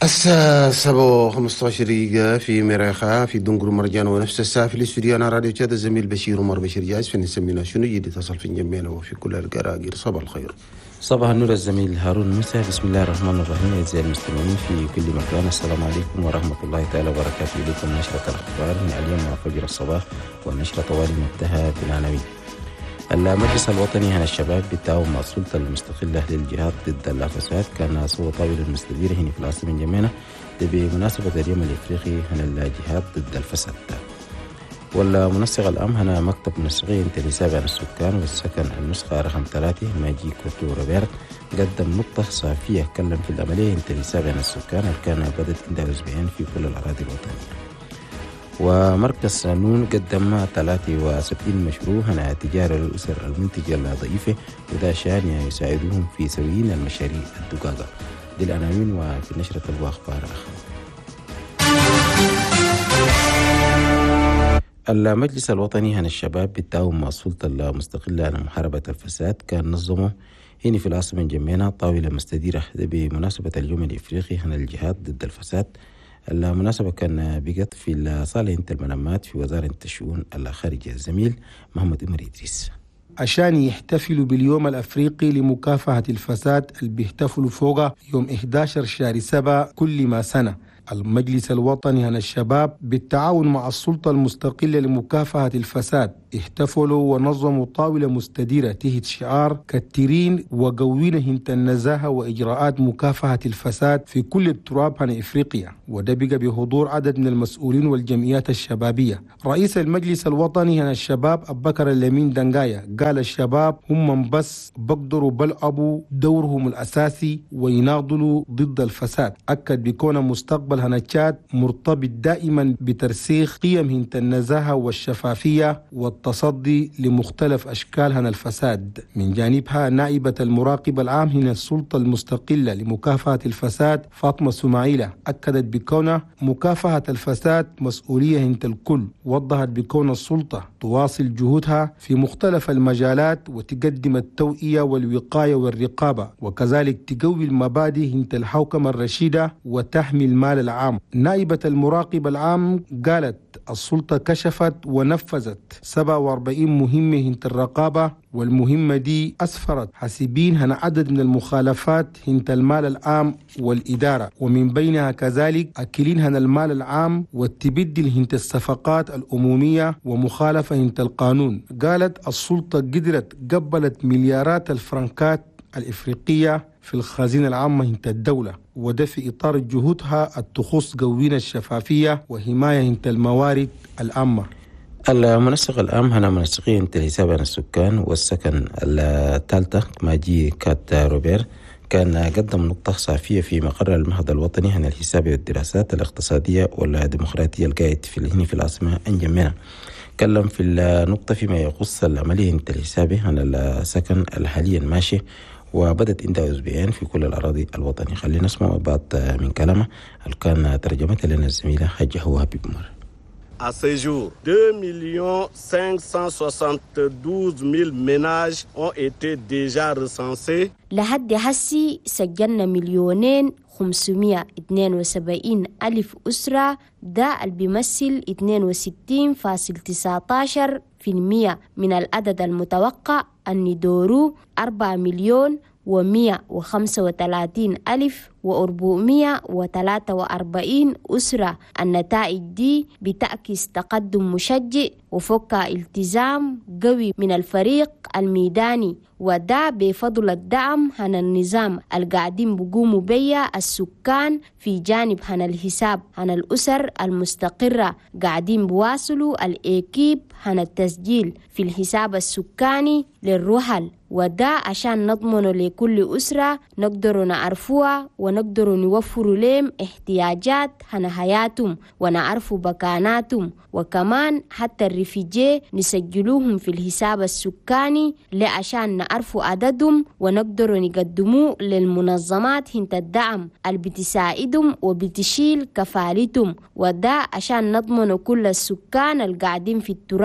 الساعة 7:15 في مريخا في دنقر مرجان، ونفس الساعة في الاستوديو. أنا راديو تشاد الزميل بشير عمر بشير جايز في نسمينا شنو يجي تصل في جمينا وفي كل القراقير. صباح الخير. صباح النور الزميل هارون موسى. بسم الله الرحمن الرحيم. أعزائي المستمعين في كل مكان، السلام عليكم ورحمة الله تعالى وبركاته. لكم نشرة الأخبار من اليوم فجر الصباح، ونشرة طوال منتهى بالعناوين. المجلس الوطني عن الشباب بالتعاون مع السلطة المستقلة للجهاد ضد الفساد كان صوت طاولة المستديرة هنا في العاصمة جمينة بمناسبة اليوم الإفريقي عن الجهاد ضد الفساد. والمنسق العام هنا مكتب منسقين تلسابع عن السكان والسكن النسخة رقم 3 ماجي كوتو روبرت قدم نقطة صافية كلم في العملية تلسابع عن السكان اللي كان بدت عندها أسبوعين في كل الأراضي الوطنية. ومركز سانون قدم 73 مشروع عن تجارة الأسر المنتجة الضعيفة، وده عشان يساعدوهم في سويين المشاريع الدقاقة. دي العناوين وفي نشرة الأخبار آخر. المجلس الوطني عن الشباب بالتعاون مع السلطة المستقلة عن محاربة الفساد كان نظمه هنا في العاصمة جمينة طاولة مستديرة بمناسبة اليوم الإفريقي عن الجهاد ضد الفساد. المناسبة كان بقت في صالة المنامات في وزارة الشؤون الخارجية. الزميل محمد عمر إدريس. عشان يحتفلوا باليوم الأفريقي لمكافحة الفساد اللي بيحتفلوا فوقه يوم 11 شهر 7 كل ما سنة. المجلس الوطني عن الشباب بالتعاون مع السلطة المستقلة لمكافحة الفساد احتفلوا ونظموا طاولة مستديرة تحت شعار كترين وقوين هنت النزاهة وإجراءات مكافحة الفساد في كل التراب عن إفريقيا، وده بقى بحضور عدد من المسؤولين والجمعيات الشبابية. رئيس المجلس الوطني عن الشباب أبو بكر اللمين دنقايا قال الشباب هم بس بقدروا بلعبوا دورهم الأساسي ويناضلوا ضد الفساد. أكد بكون مستقبل هنتشاد مرتبط دائما بترسيخ قيم هنت النزاهة والشفافية والتصدي لمختلف أشكال هنا الفساد. من جانبها نائبة المراقب العام هنا السلطة المستقلة لمكافحة الفساد فاطمة سماعيلة أكدت بكون مكافحة الفساد مسؤولية هنت الكل. وضحت بكون السلطة تواصل جهودها في مختلف المجالات وتقدم التوعية والوقاية والرقابة، وكذلك تقوي المبادئ هنت الحوكمة الرشيدة وتحمي المال العام. نائبة المراقب العام قالت السلطة كشفت ونفذت 47 مهمة هنت الرقابة، والمهمة دي أسفرت حاسبين هنا عدد من المخالفات هنت المال العام والإدارة، ومن بينها كذلك أكلين هنا المال العام والتبدل هنت الصفقات الأمومية ومخالفة هنت القانون. قالت السلطة قدرت قبلت مليارات الفرنكات الإفريقية في الخزينة العامة هنت الدولة، وده في إطار جهودها التخص قوين الشفافية وحماية هنت الموارد العامة. المنسق العام هنا منسقين تلسابع عن السكان والسكن الثالثة ماجي كات روبير كان قدم نقطة صافية في مقر المعهد الوطني عن الحساب والدراسات الاقتصادية والديمقراطية القائد في العاصمة جمينة. تكلم في النقطة فيما يخص العملية الحسابية عن السكن الحاليا ماشي وبدت عندها أسبوعين في كل الأراضي الوطنية. خلينا نسمع بعض من كلامه اللي كان ترجمتها لنا الزميلة حاجة هو حبيب مر. À ce jour, 2 572 000 ménages ont été déjà recensés. لحد هسي سجلنا 2,572,000 أسرة، ده اللي بيمثل 62.19% من العدد المتوقع أن يدوروا 4,135,443 أسرة. النتائج دي بتعكس تقدم مشجع وفوق التزام قوي من الفريق الميداني، وده بفضل الدعم عن النظام القاعدين بقوموا بيا السكان في جانب عن الحساب عن الأسر المستقرة. قاعدين بواصلوا الإيكيب عن التسجيل في الحساب السكاني للرحل، وده عشان نضمن لكل أسرة نقدر نعرفوها ونقدر نوفر لهم احتياجات عن حياتهم ونعرفوا بكاناتهم، وكمان حتى الرفيجي نسجلوهم في الحساب السكاني لعشان نعرفوا عددهم ونقدر نقدموه للمنظمات هنت الدعم اللي بتساعدهم وبتشيل كفالتهم، وده عشان نضمن كل السكان القاعدين في التراب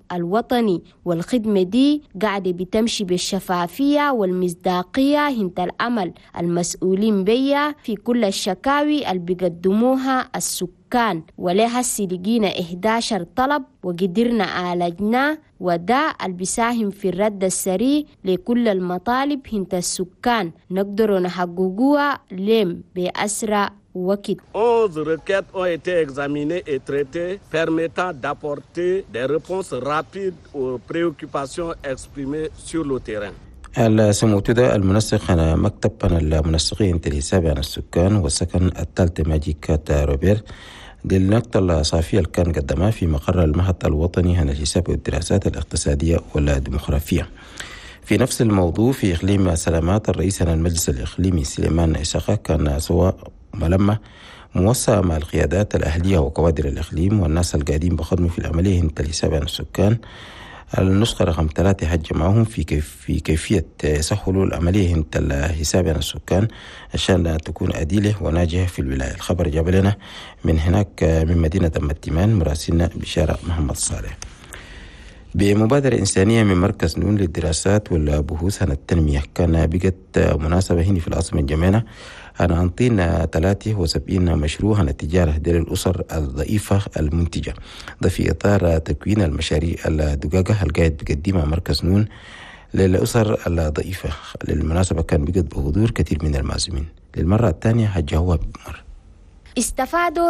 الوطني، والخدمة دي قاعدة بتمشي بالشفافية والمصداقية هنت العمل المسؤولين بيها في كل الشكاوي اللي بيقدموها السكان. ولها لقينا 11 طلب وقدرنا عالجناه، وده اللي بيساهم في الرد السريع لكل المطالب هنت السكان نقدروا نحققوها لهم بأسرع وقت. 11 requêtes ont été examinées et traitées, permettant d'apporter des réponses rapides aux préoccupations exprimées sur le terrain. سموت ده المنسق أنا مكتب المنسقين الحساب عن السكان والسكن الثالث ماجيكات روبير دي النقطة الصافية اللي كان قدمها في مقر المعهد الوطني عن الحساب والدراسات الاقتصادية والديموغرافية. في نفس الموضوع في إقليم سلامات الرئيس عن المجلس الإقليمي سليمان إساقة كان سواء ملمة موسع مع القيادات الأهلية وكوادر الإقليم والناس القاعدين بخدموا في العملية هنت الحساب عن السكان. النسخة رقم 3 حج معهم في كيفية سهلوا العملية هنت الحساب عن السكان عشان تكون عادلة وناجحة في الولاية. الخبر جاب لنا من هناك من مدينة أم التيمان مراسلنا بشارع محمد صالح. بمبادرة إنسانية من مركز نون للدراسات والبحوث عن التنمية كان بقت مناسبة هنا في العاصمة الجمينة أنا أنطينا 73 مشروع عن التجارة ديال الأسر الضعيفة المنتجة. ده في إطار تكوين المشاريع الدقاقة القاعد بقدمها مركز نون للأسر الضعيفة. للمناسبة كان بقت بحضور كثير من المعزومين. للمرة الثانية حجوها بمر. استفادوا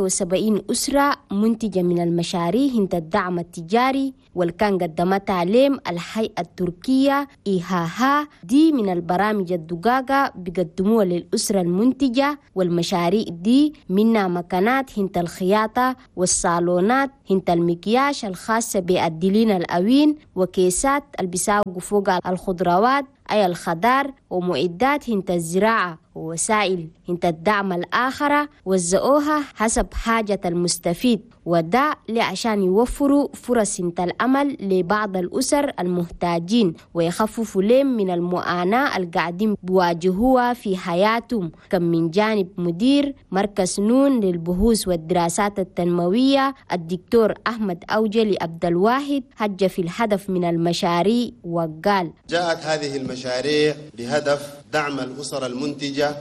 73 أسرة منتجة من المشاريع هنت الدعم التجاري والكان قدمتها لهم الهيئة التركية إيهاها. دي من البرامج الدقاقة بيقدموها للأسرة المنتجة، والمشاريع دي منها مكانات هنت الخياطة والصالونات هنت المكياج الخاصة بأدلين الأوين وكيسات البيساقوا فوق الخضروات أي الخضار ومعدات هنت الزراعة ووسائل هنت الدعم الآخرة وزقوها حسب حاجة المستفيد، وده عشان يوفروا فرص هنت العمل لبعض الأسر المحتاجين ويخففوا لهم من المعاناة القاعدين بواجهوها في حياتهم. كم من جانب مدير مركز نون للبحوث والدراسات التنموية الدكتور أحمد أوجلي عبد الواحد حج في الهدف من المشاريع وقال: جاءت هذه المشاريع بهدف دعم الأسر المنتجة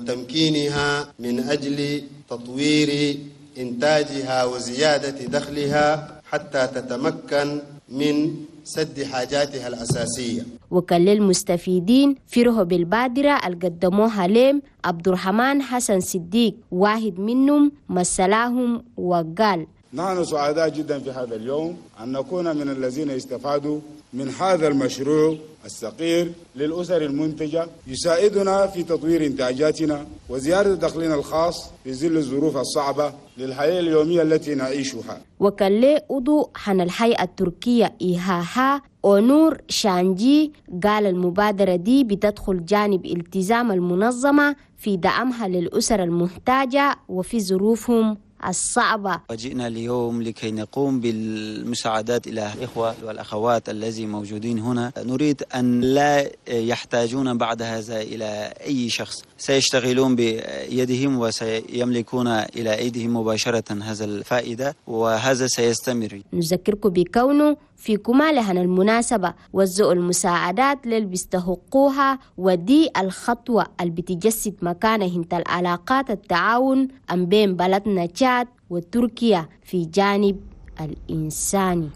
وتمكينها من أجل تطوير إنتاجها وزيادة دخلها حتى تتمكن من سد حاجاتها الأساسية. وكان للمستفيدين فرحوا بالبادرة اللي قدموها لهم. عبد الرحمن حسن صديق واحد منهم مثلاهم وقال: نحن سعداء جدا في هذا اليوم أن نكون من الذين استفادوا من هذا المشروع الصغير للأسر المنتجة يساعدنا في تطوير إنتاجاتنا وزيادة دخلنا الخاص في ظل الظروف الصعبة للحياة اليومية التي نعيشها. وكان له عضو عن الهيئة التركية إيهاها أونور شانجي قال المبادرة دي بتدخل جانب التزام المنظمة في دعمها للأسر المحتاجة وفي ظروفهم الصعبة. وجئنا اليوم لكي نقوم بالمساعدات إلى الإخوة والأخوات الذين موجودين هنا. نريد أن لا يحتاجون بعد هذا إلى أي شخص، سيشتغلون بيدهم وسيملكون إلى أيديهم مباشرة هذا الفائدة، وهذا سيستمر. نذكركم بكونه في كمالها المناسبة وزعوا المساعدات اللي بيستحقوها، ودي الخطوة اللي بتجسد مكانة هنت العلاقات التعاون بين بلدنا تشاد وتركيا في جانب الإنساني.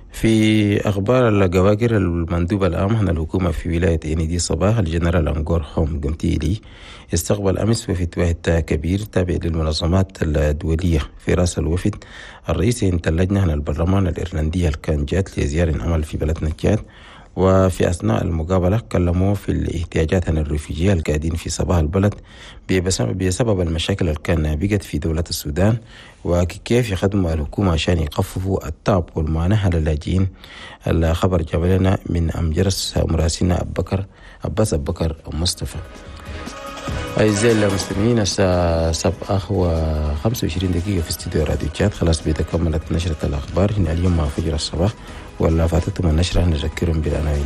في أخبار الجواجر المندوب العام عن الحكومة في ولاية إنيدي صباح الجنرال أنغور حوم قمتيلي استقبل أمس وفد واحد كبير تابع للمنظمات الدولية في رأس الوفد الرئيسي انت اللجنة عن البرلمان الإيرلندية اللي كان جات لزيارة عمل في بلدنا تشاد. وفي أثناء المقابلة كلموا في الاحتياجات عن الرفيجية القاعدين في صباح البلد بسبب المشاكل اللي كان بقت في دولة السودان وكيف يخدموا الحكومة عشان يخففوا التعب والمعاناة للاجئين. الخبر جاب لنا من أمجرس مراسلنا عباس أبو بكر مصطفى. أعزائي المستمعين الساعة 7:25 دقيقة في استديو راديو تشاد. خلاص بتكملت نشرة الأخبار هنا اليوم مع فجر الصباح، ولا فاتتم النشرة نذكرهم بالعناوين.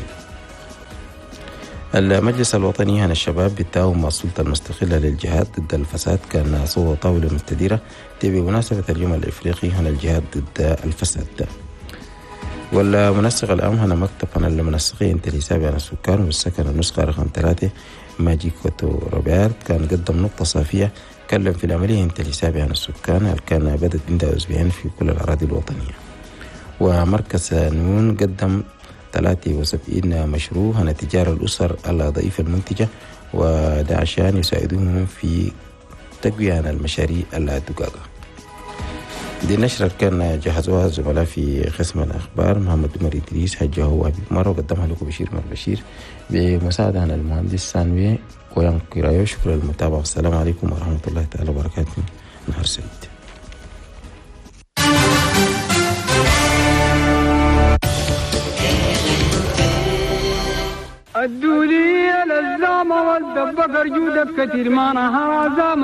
المجلس الوطني عن الشباب بالتعاون مع السلطة المستقلة للجهاد ضد الفساد كان صوب طاولة مستديرة بمناسبة اليوم الإفريقي عن الجهاد ضد الفساد. والمنسق العام هنا مكتب المنسقين تليسابي عن السكان والسكن النسخة رقم 3 ماجيك كوتو روبرت كان قدم نقطة صافية تكلم في العملية انتليسابي عن السكان اللي كان بدأت عندها أسبوعين في كل الأراضي الوطنية. ومركز نون قدم 73 مشروع عن تجار الأسر الضعيفة المنتجة وده عشان يساعدوهم في تقوية المشاريع الدقاقة. دي نشرة كان جهزوها الزملاء في قسم الأخبار محمد عمر إدريس حجه هو مرة وقدمها لكم بشير بشير بمساعدة عن المهندس سانوي كويان كيرايو. شكرا للمتابعة والسلام عليكم ورحمة الله تعالى وبركاته. نهار سعيد. الدولي الأزلام والدبك جودك كتير ما نهار زام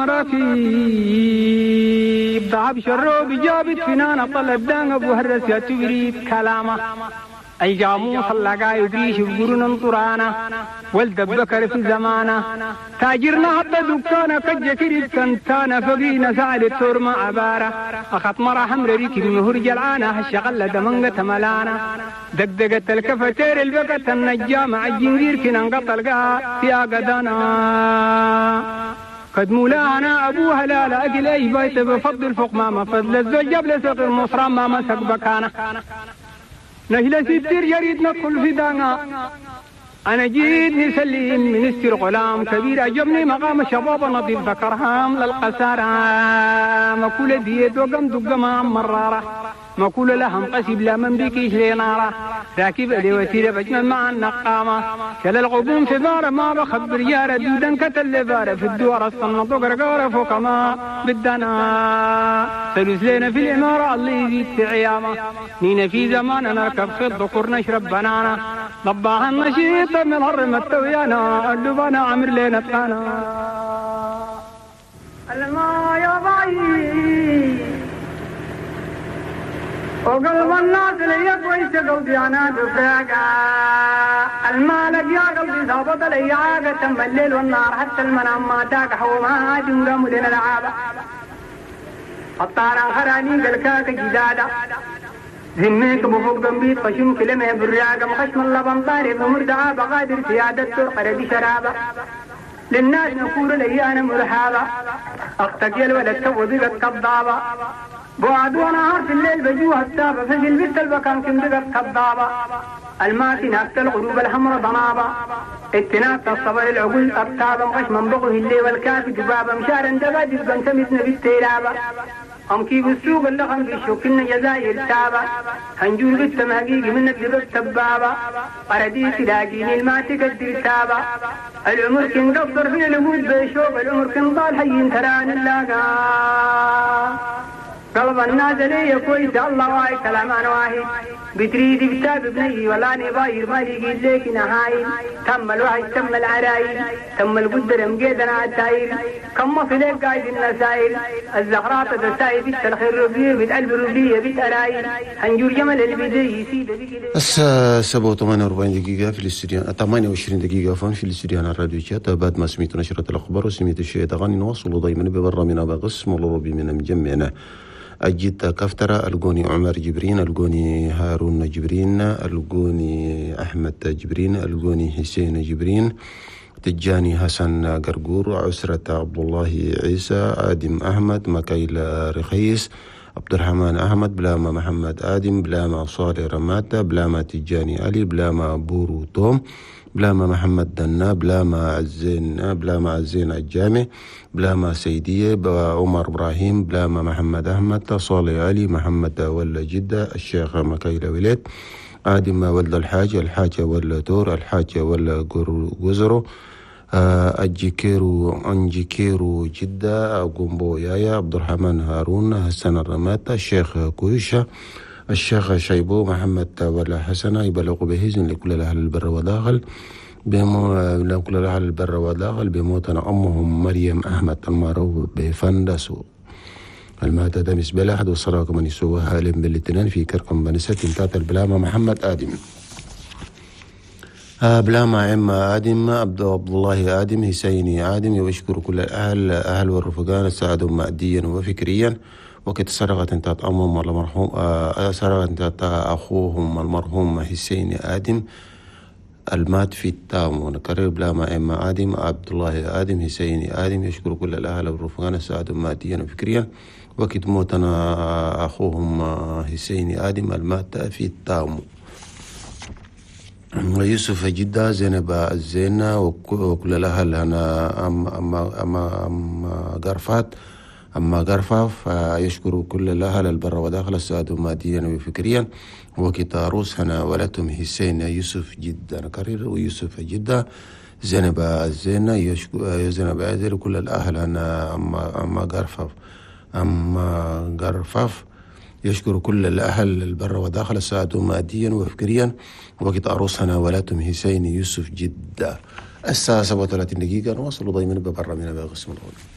ركيب ضعب شرو بجابت فنانا طلع دان أبو هرس يا تبريد كلامه أي جاموس اللقا يدريش بقرون انطرانا والدبكر في زمانا تاجرنا حتى دكانا كجكريب كنتانا فقينا سعد التورما عبارة أخط مرة حمر ريكي مهور جلعانا هالشغلة دمنغة ملانا دقدقت الكفتير البكة النجامة عالجنجير كنا انقطلقها يا قدانا قد مولانا أبو هلال أقل أي بيت بفضل فوق ماما فضل الزوج قبل سقر مصرا ما مسك بكانا نهل ستير جريد ندخل في دانا أنا جيت نسلم منستر غلام كبير أجبني مقام شباب نظيف ذكرهام للقسارة مكولة ديت وقم دقما مرارة مكولة لهم قسيب لا من بيكيش لنارة راكب أدي وسيلة بجمل مع النقامة كلا الغبون في ذارة ما بخبر يارة دودا كتل فارة في الدوار الصنة قرقارة فوق ما بدنا سلوس لنا في الإمارة اللي يزيد في عيامة نينا في زمان نركب خط ذكر نشرب بنانا ضباها النشيط من هرم التويانا اللبانا عمر لنا تانا الماء يا ضعيف وقلب الناس لي كويس قلبي أنا دفاقا المالك يا قلبي ثابت لي عاقة تم الليل والنار حتى المنام ما تاك حوما جنقم لنا العابة الطارا خراني قلكاك جدادة زميك بفوق بمبيت خشم كلمة بالرياقة مخشم اللبن طاري بمردعة بقادر سيادة ترقر بشرابة للناس نقول لي أنا مرحابة أختقل ولا تسوي بك كضابة بعد ونهار في الليل بجوها التابة فجل بيت البكان كم بك كضابة الماسي ناكت القلوب الحمر ضنابة اتناكت الصبر العقول أبتابة مخشم بقه اللي والكافي جبابة مشار اندبا جزبا سمتنا بالتيلابة هم كيف السوق اللقم في الشوكين جزائر تابة هنجول قدام حقيقي من الدبب تبابة قرديس لاقيني الماتي قدر تابة العمر كن قصر في الوجود بشوق العمر كن طال حيين تران اللاقا قلب الناس لي كويس الله واحد كلامان واحد بتريد كتاب ابني ولا نباير ما يجي لك نهاية تم الوحي تم العرايل تم القدر مقيدنا عالتايل كم في لك قايد النسائل الزهرات تسايد الخير ربيه بتقلب ربيه بتأرايل هنجور جمل البدي يسيد الساعة 48 دقيقة في الاستوديو 28 دقيقة في الاستوديو على الراديو شات. بعد ما سمعت نشرة الأخبار وسمعت الشيء تغني نواصل ضيما ببرا من أبا قسم والربي من مجمعنا أجد كفترة ألقوني عمر جبرين ألقوني هارون جبرين ألقوني أحمد جبرين ألقوني حسين جبرين تجاني حسن قرقور عسرة عبد الله عيسى آدم أحمد مكايل رخيس عبد الرحمن أحمد بلاما محمد آدم بلاما صالح رماتة بلاما تجاني علي بلاما بورو توم بلاما محمد دنا بلاما عزين الجامع بلاما سيدية عمر إبراهيم بلاما محمد أحمد صالح علي محمد ولا جدة الشيخ مكايل وليد آدم ولد الحاجة ولا تور الحاجة ولا جزرو أنجيكيرو جدة قنبو يايا عبد الرحمن هارون حسن الرماتة الشيخ كويشة الشيخ شيبو محمد ولا حسن يبلغ بهزن لكل أهل البر وداخل لكل أهل البر وداخل بموتنا أمهم مريم أحمد المعروف بفندسو المادة دمس بلاحد وصراك من يسوى هالم بالاثنين في كركم بنسات انتات البلامة محمد آدم بلاما عمة آدم عبد الله آدم حسيني آدم ويشكر كل الأهل والرفقان ساعدهم ماديا وفكريا وقت سرقت انتهت أمهم المرحوم سرقت انتهت أخوهم المرحوم حسين آدم المات في التام، ونكرر بلا ما إما آدم عبد الله آدم حسين آدم. يشكر كل الأهل والرفقان ساعدوا ماديا وفكريا. وقت موتنا أخوهم حسين آدم المات في التام. ويوسف جدة زينب الزينة وكل الأهل هنا أما غرفات أما غرفاف. يشكر كل الأهل البر وداخل السعادة ماديا وفكريا. وقت عروس هنا ولدهم حسين يوسف جدة نكرر ويوسف جدة زينب الزينة. يشكر زينب الزينة كل الأهل هنا أما غرفاف. يشكر كل الأهل البر وداخل السعادة ماديا وفكريا. وقت عروسنا ولدهم حسين يوسف جدة. الساعة 37 دقيقة. نواصل ضيمنا ببر من قسم الأول.